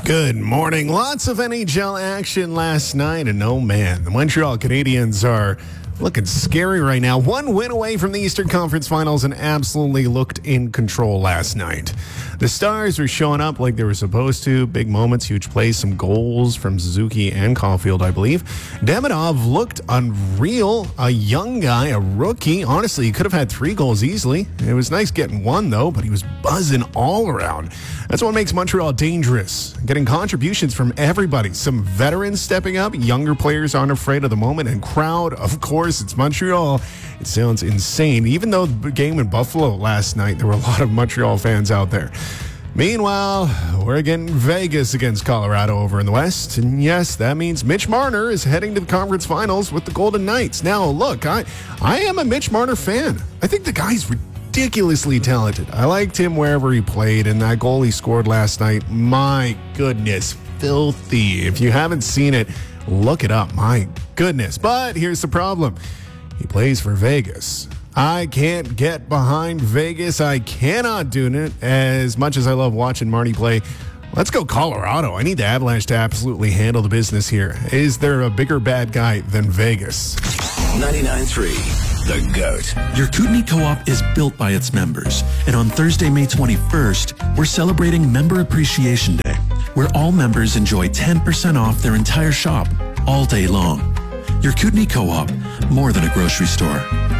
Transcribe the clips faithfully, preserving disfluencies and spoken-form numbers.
Good morning. Lots of N H L action last night, and oh man, the Montreal Canadiens are looking scary right now. One win away from the Eastern Conference Finals and absolutely looked in control last night. The Stars were showing up like they were supposed to. Big moments, huge plays, some goals from Suzuki and Caulfield, I believe. Demidov looked unreal. A young guy, a rookie. Honestly, he could have had three goals easily. It was nice getting one, though, but he was buzzing all around. That's what makes Montreal dangerous. Getting contributions from everybody. Some veterans stepping up. Younger players aren't afraid of the moment. And crowd, of course, it's Montreal. It sounds insane. Even though the game in Buffalo last night, there were a lot of Montreal fans out there. Meanwhile, we're getting Vegas against Colorado over in the West. And yes, that means Mitch Marner is heading to the conference finals with the Golden Knights. Now, look, I, I am a Mitch Marner fan. I think the guy's ridiculously talented. I liked him wherever he played, and that goal he scored last night, my goodness, filthy. If you haven't seen it, look it up. My goodness. But here's the problem. He plays for Vegas. I can't get behind Vegas. I cannot do it as much as I love watching Marty play. Let's go Colorado. I need the Avalanche to absolutely handle the business here. Is there a bigger bad guy than Vegas? ninety-nine point three, The GOAT. Your Kootenai Co-op is built by its members. And on Thursday, May twenty-first, we're celebrating Member Appreciation Day, where all members enjoy ten percent off their entire shop all day long. Your Kootenai Co-op, more than a grocery store.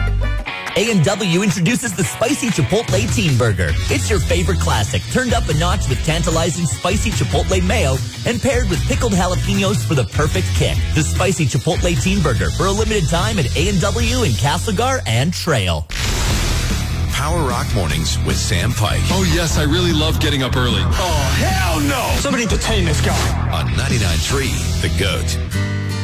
A and W introduces the Spicy Chipotle Teen Burger. It's your favorite classic, turned up a notch with tantalizing spicy Chipotle mayo and paired with pickled jalapenos for the perfect kick. The Spicy Chipotle Teen Burger for a limited time at A and W in Castlegar and Trail. Power Rock Mornings with Sam Pike. Oh, yes, I really love getting up early. Oh, hell no! Somebody entertain this guy. On ninety-nine point three, The GOAT.